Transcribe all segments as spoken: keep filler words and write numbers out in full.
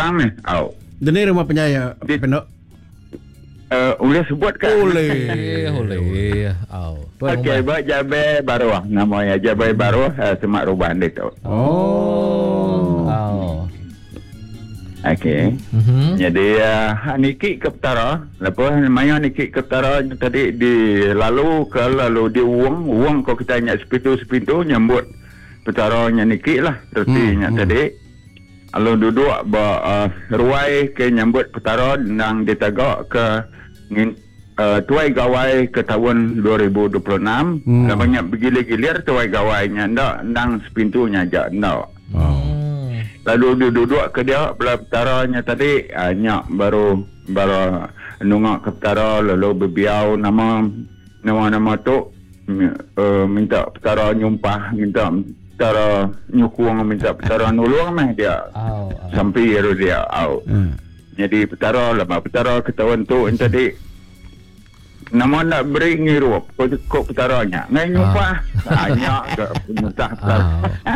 orang ni. Au. Deni rumah penyaya Di- pendok. Uh, boleh sebut kan? Boleh. Boleh. Au. Tuan Okey, rumah. buat Jabai Baruah. Namanya Jabai Baruah, uh, Semak Ruban dia tu. Oh. Au. Okey. Mhm. Jadi uh, niki ke petara. Lepas maya niki ke petara tadi di lalu ke lalu di uang. Uang kau kita nyak sepintu-sepintu nyambut petaranya niki lah. Terus nyak tadi. Lalu duduk ba uh, ruai ke nyambut petara nang ditagak ke ngin, uh, tuai gawai ke tahun dua ribu dua puluh enam. Hmm. Dah banyak bergilir-gilir tuai gawainya ndak nang sepintunya aja ndak. Hmm. Lalu dia duduk ke dia belah petaranya tadi uh, nyak baru baru nungak ke petara lalu berbiau nama nama-nama tu uh, minta petara nyumpah minta petara nyukung minta petara nulung meh dia Au. Au. sampai eru dia au. Hmm. Jadi petara lama petara ketahuan tu yang tadi nama nak beri ngirup kok kok petaranya ngai nyumpah banyak ke penyusah petara.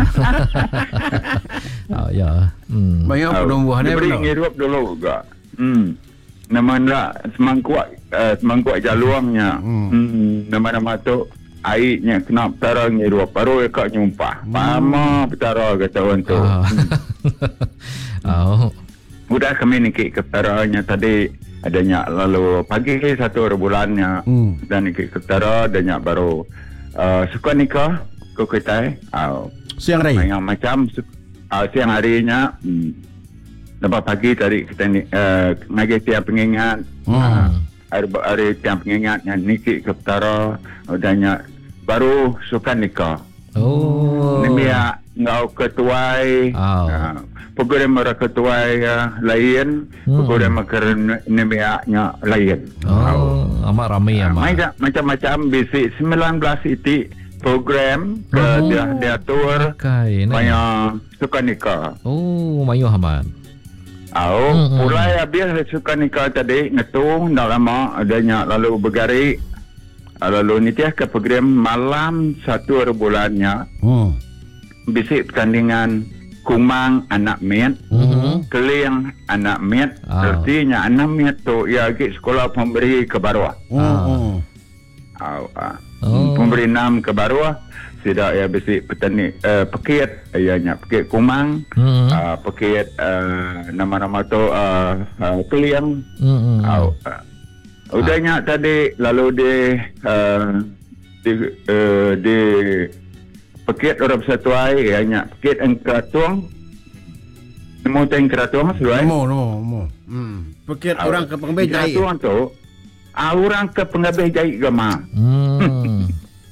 Au. Ya. Hmm. Banyak Au. penumbuhan Dia ni beri pendok. ngirup dulu juga. Hmm. Nama nak semangkuk uh, semangkuk jaluangnya. Hmm. Hmm. Nama-nama tu airnya kena petara ngirup baru ikut nyumpah. Hmm. Pama petara kata orang tu. Ah. Au. Udah kami nikik ke petaranya tadi adanya lalu pagi satu bulannya Hmm. dan nikik ke petara adanya baru uh, suka nikah ke kita uh, Siang raya. yang macam uh, siang harinya hmm, lepas pagi tadi kita ni uh, ngaji tiap pengingat Hmm. hari, hari tiap pengingatnya nikik ke petara adanya baru suka nikah. Oh. Ni biar ngau ketuai Au. uh, pegawai mereka ketuai uh, lain Hmm. pegawai mereka ni biarnya lain. Oh, amat ramai amat. Macam macam-macam bisi sembilan belas iti program ke Oh. dia dia tour Kai ni. banyak suka nikah. Oh, mayu amat. Au Hmm. mulai habis suka nikah tadi ngetung dah lama adanya lalu bergari lalu ni dia ke program malam satu bulannya Hmm. bisi pertandingan kumang anak met Mhm. keling anak met Ah. artinya anak met tu ia pergi sekolah pemberi ke Baruah. Hmm. Hmm. Au ah. Oh. Pemberi enam ke Baruah tidak ya besi petani uh, pekit ianya pekit kumang Hmm. uh, pekit uh, nama-nama tu uh, uh, keling Hmm. au uh. Udahnya tadi lalu di uh, di uh, di pekit orang persatuai ianya pekit engkeratuang nemu teng keratuang suai Nemo, nemo, nemo. Hmm. Pekit orang ke pengebej jahit. keratuang tu ah, orang ke pengebej jahit gama. Hmm.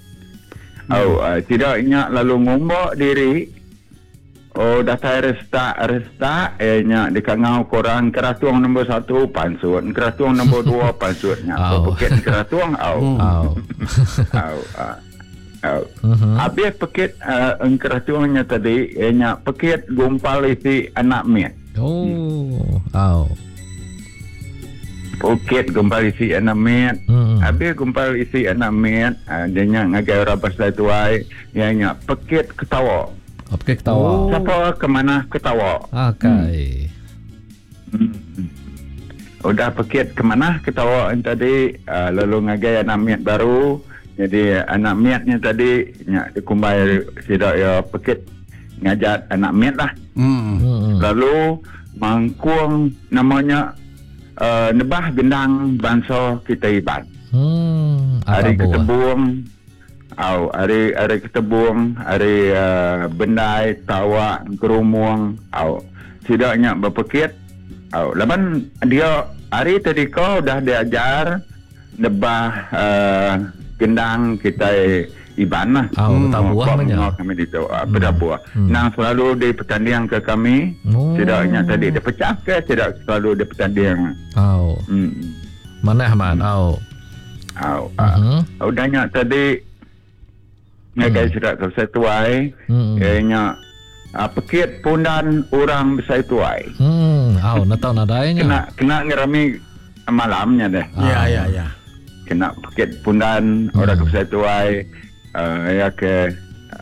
Oh, uh, tidak ingat lalu ngombok diri. Oh, data resta resta ehnya di kangau korang keratuang nombor satu pansut, keratuang nombor dua pansutnya. Au. Pekit keratuang au. Hmm. Au. Au. ah, Au. Mhm. Habis pekit uh, keratuangnya tadi ehnya pekit gumpal isi anak miat. Oh. Au. Pekit gumpal isi anak miat. Hmm. Habis gumpal isi anak miat, uh, dia nya ngagai orang pasal tuai, ianya pekit ketawa. Apa ke ketawa? Siapa kemana ketawa? Ah, kai. Hmm. Udah pekit kemana ketawa yang tadi uh, lalu ngagai anak miat baru. Jadi anak miatnya tadi nya dikumbai sidak ya pekit ngajat anak miat lah. Hmm. Hmm. Lalu mangkuang namanya uh, nebah gendang bangsa kita iban. Hmm. Hari Apa buah? ketebung au hari hari ketebung hari uh, bendai tawa kerumuang au tidaknya berpekit au laban dia hari tadi kau dah diajar nebah uh, gendang kita iban lah. Au, Hmm. tak buah banyak. kami di tu uh, berbuah Hmm. nang selalu di pertandingan ke kami. Oh. Tidaknya tadi dia pecah ke tidak selalu di pertandingan. Au. Hmm. Mana amat? Au. Au. Uh, Mhm. udahnya tadi ngagai surat kesatuai Hmm. ianya uh, pekit pundan orang besar tuai. Hmm. Au, nak tahu nadainya. Kena kena ngerami malamnya deh. Ya, ya, ya. Kena pekit pundan Hmm. orang besar tuai uh, ya ke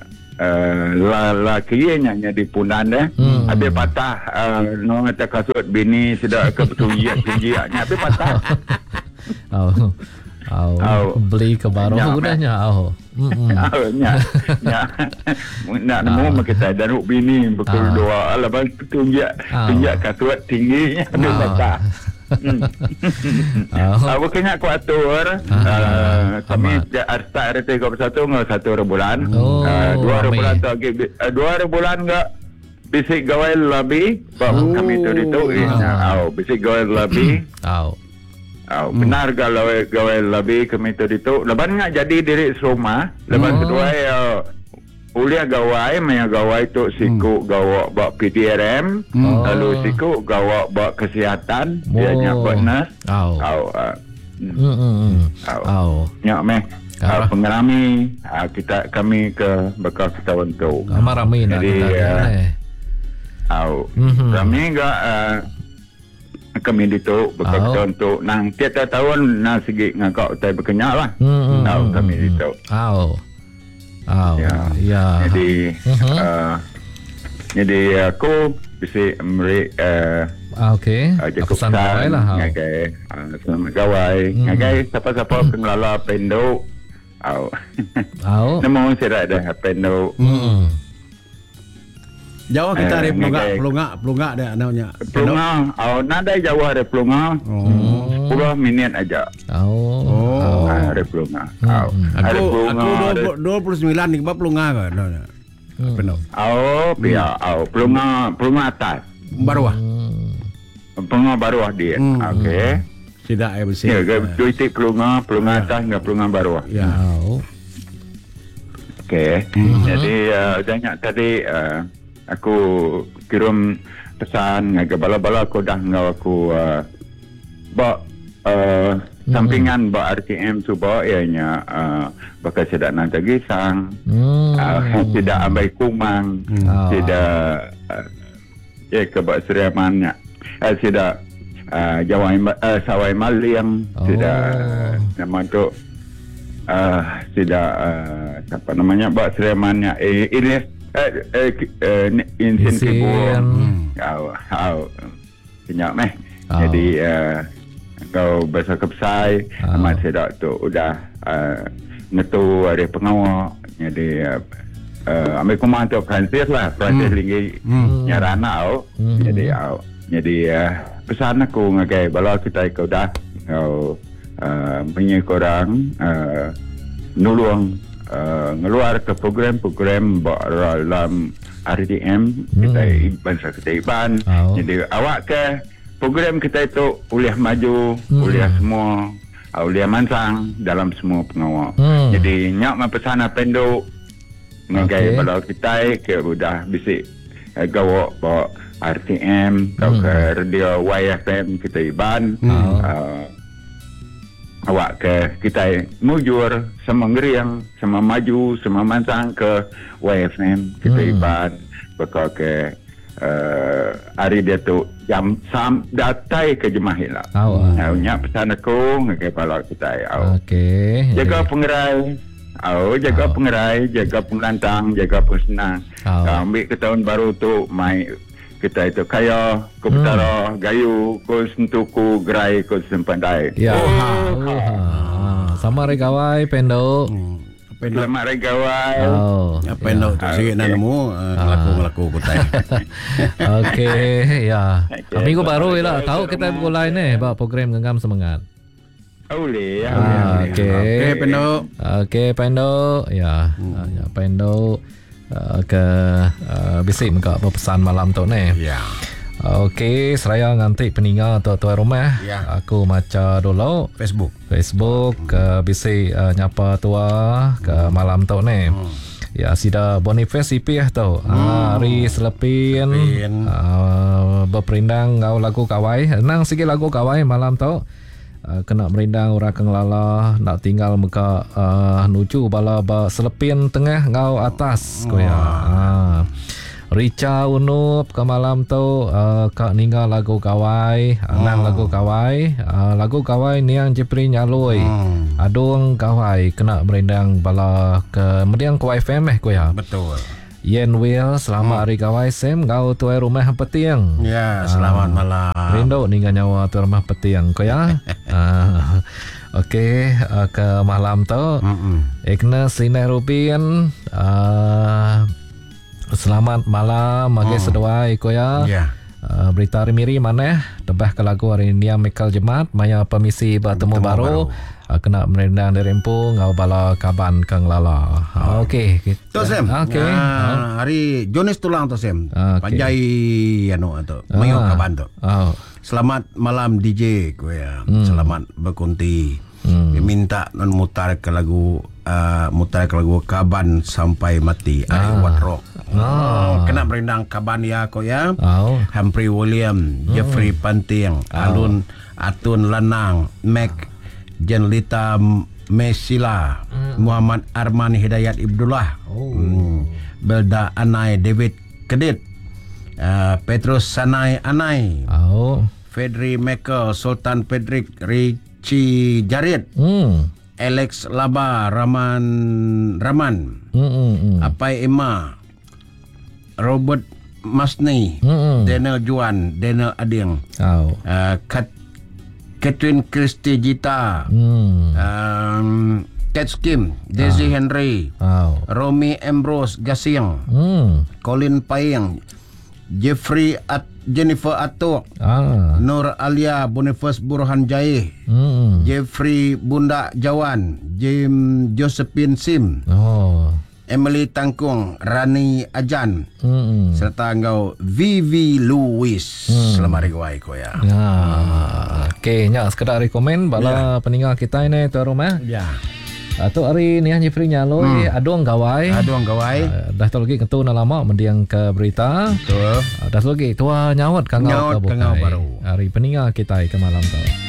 uh, la la kirinya nya di punan dah. Hmm. Habis patah uh, no ngata kasut bini sudah ke tunjiak-tunjiaknya habis patah. Au. Au. Au. Beli ke baru Nyak, udahnya au. Hmm. Ah, nya nya nak nemu mak kita dan bini pukul Ah. dua lah bang tunjak Ah. tunjak kasut tingginya habis Ah. patah. Hmm. Au. Aku kena kuatur Ah, uh, kami amat. dah start R T tiga puluh satu ngah satu hari bulan. Oh, uh, dua hari ramai. bulan tu lagi uh, dua hari bulan enggak bisik gawai lebih sebab Oh. kami tu itu Ah. au bisik gawai lebih Au. au benar kalau gawai lebih kami tu itu leban enggak jadi diri serumah leban Oh. kedua uh, uliah gawai maya gawai tu siku gawak bak P D R M Oh. lalu siku gawak bak kesihatan Oh. dia nya bak nurse Au. au uh, Hmm. hmm. Au. Au. Nyak meh Kara. uh, pengerami uh, kita kami ke bekal kita untuk Amar ramai nak Jadi, kita uh, ni. au Mhm. kami enggak uh, kami itu bekal Au. kita untuk nang tiap tahun nang segi ngakak utai berkenyak lah Hmm. au kami itu Au. Au. Ya. Ya. jadi Mhm. uh, jadi aku bisa memberi uh, Ah, okey. uh, cukup Pesan gawai lah. Au. ngagai uh, selamat gawai Hmm. ngagai siapa-siapa pengelola pendo au Au. nemu saya ada pendo Hmm. Jauh kita Eh, ada pelunga, ngagai. pelunga, pelunga dia namanya. Pelunga, oh, nada jauh ada pelunga, Oh. sepuluh minit aja. Au. Oh. Au. Ah, ada pelunga. Hmm. Oh, ada Aku pelunga. aku ada- dua puluh sembilan ni kebab pelunga ke? No, no. Hmm. Penuh. Oh, pia, oh, pelunga, pelunga atas. Baru ah. Hmm. Pelunga bawah dia. Hmm. Okey. Tidak ya bersih. Ya, dua titik pelunga, pelunga atas dengan pelunga bawah. Ya. Au. Okey. Jadi uh, banyak tadi uh, aku kirim pesan ngaga bala-bala aku dah ngau aku uh, bak uh, sampingan bak R T M tu bak ianya uh, bakal tidak nak gisang. Hmm. Uh, tidak ambil kumang, Ah. tidak uh, ya kebak seriamannya, uh, tidak uh, jawai uh, sawai maliang, Oh. tidak uh, nama tu uh, tidak uh, apa namanya bak seriamannya eh, ini eh, eh, eh, insin Insin. kebun, kau kau kenyak meh, Oh. jadi uh, kau besar kepsai, Oh. amat sedap tu udah uh, netu ada pengawal, jadi uh, uh, ambil kumang tu Francis lah, Francis Hmm. lagi Hmm. nyarana au, Hmm. jadi au, jadi uh, pesan aku ngagai bala kita kau dah kau uh, punya korang uh, nulung uh, ngeluar ke program-program dalam R T M kita Hmm. bangsa kita Iban, Oh. jadi awak ke program kita itu uliah maju, Hmm. uliah semua, uh, uliah mansang dalam semua pengawal. Hmm. Jadi nyak mapesana penduk ngagai Okey. balau kita ke udah bisik uh, gawak bawa R T M kau Hmm. ke radio Y F M kita Iban. Hmm. Uh, awak ke kita mujur sama ngeriang sama maju sama mansang ke Y F M kita Hmm. Iban bakal ke uh, hari dia tu jam sam datai ke jemahit lah. Au. Nah, nyak pesan aku ngagai balau kita au. Okey. Jaga pengerai. Oh, jaga Oh. pengerai, jaga pengelantang, jaga pensenang. Oh. Uh, ambil ke tahun baru tu mai kita itu kaya, ku Hmm. petara, gayu, ku sentuku, gerai, ku sempandai. Ya. Oh, Oh. Ah, sama re gawai pendo. Hmm. Pendok. selamat hari gawai. Oh. Ya pendok tu Ah, sikit nak okey. nemu uh, ngelaku-ngelaku kutai. Okey, ya. Okey, Minggu baru selamat lah hari tahu gawai. kita mulai ni bawa program genggam semangat. Boleh, ya. Ah, boleh. okey. Okey pendok. Okey, Pendo. Ya, ah, ya Pendo uh, ke uh, bisik muka apa pesan malam tu ni. Ya. Okey, seraya nganti peninggal tuan-tuan rumah. Ya. Aku maca dulu Facebook. Facebook ke bisik uh, nyapa tua ke malam tu ni. Ya, sida Boniface Ipih tu. Ah, hari selepin Selepin. uh, berperindang ngau lagu kawai. Nang sikit lagu kawai malam tu. Uh, kena merindang orang kengelala nak tinggal muka uh, nuju bala ba selepin tengah ngau atas ko ya. Ah. Rica Unup ke malam tu uh, Kak Ninggal lagu kawai Anang Oh. lagu kawai uh, Lagu kawai Niang Jepri Nyalui Hmm. Adung kawai Kena merendang bala ke Meriang kawai F M eh ko ya Betul. Yen Will selamat hari kawai Sem Gau tuai rumah petiang Ya, selamat malam. Rindo ninggal nyawa tuai rumah petiang ko ya uh, Okey uh, ke malam tu Mm-mm. Igna Sinar Rubin uh, Selamat malam Magi Hmm. sedua iko ya Ya. uh, Berita Rimiri mana Tebah ke lagu hari ni Michael Jemat Maya Pemisi Bertemu Bertemu Baru, Baru. Uh, Kena merendang dari Empung Ngau bala kaban kang lala uh, Okey Tu Sam. Okey Ah, hari Jones tulang tu Sam. Ah, okey. Panjai anu tu. Mayong Ah. kaban tu. Oh. Selamat malam D J ko ya. Hmm. Selamat berkunti. Hmm. Dia minta non mutar ke lagu uh, mutar ke lagu Kaban Sampai Mati. Ari Ah. What Rock. Ah. Kena berendang kaban ya ko ya. Oh. Humphrey William, Jeffrey Panting, Alun Atun Lanang, Mac Jenlita Mesila, Muhammad Arman Hidayat Ibdullah, hmm. Belda Anai David Kedit, uh, Petrus Sanai Anai, Oh. Fedri Michael, Sultan Pedrik, Richie Jarit, Hmm. Alex Laba, Raman Raman, Hmm. Hmm. Hmm. Apai Emma, Robert Masni, Hmm. Daniel Juan, Daniel Ading, Oh. uh, Kat, Catherine Christie Jita, Hmm. um, Kat Skim, Daisy Henry, Oh. Romy Ambrose Gasing, Hmm. Colin Payeng, Jeffrey At Jennifer Atok, Ah. Nur Alia Boniface Burhan Jai, Hmm. Jeffrey Bunda Jawan, Jim Josephine Sim, Oh. Emily Tangkung, Rani Ajan, Hmm. serta engkau Vivi Louis. Selamat hari kuai ko ya. Ya. Okey, nya sekedar rekomen bala peninggal kita ini tuan rumah. Ya. Atau hari ni Jeffrey Nyaloi adong gawai. Aduh gawai. Uh, dah tu lagi ketu na lama mendiang ke berita. Betul. Uh, dah tu lagi tua nyawat kangau Nyawat ke bukai. kangau baru. Hari peninggal kita ke malam tu.